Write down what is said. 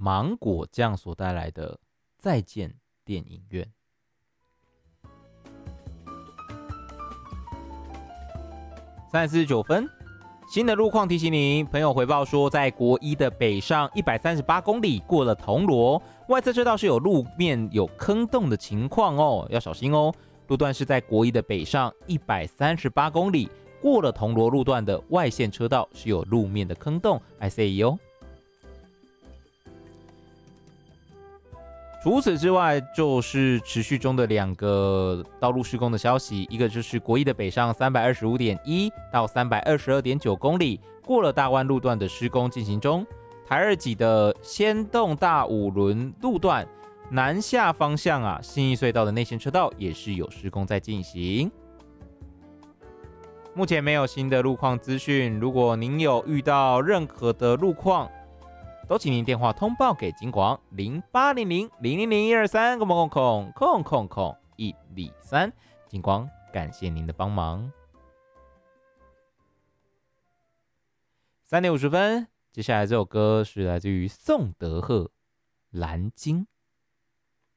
芒果酱所带来的再见电影院。3:49分，新的路况提醒您，朋友回报说，在国一的北上138公里过了铜锣，外侧车道是有路面有坑洞的情况哦，要小心哦。路段是在国一的北上138公里，过了铜锣路段的外线车道是有路面的坑洞，还是哦。除此之外，就是持续中的2个道路施工的消息，一个就是国一的北上325.1到322.9公里，过了大湾路段的施工进行中。台二级的先动大五轮路段南下方向信义隧道的内线车道也是有施工在进行。目前没有新的路况资讯，如果您有遇到任何的路况，都请您电话通报给警广0800-000-123，警广感谢您的帮忙。3:50，接下来这首歌是来自于宋德赫《蓝鲸》。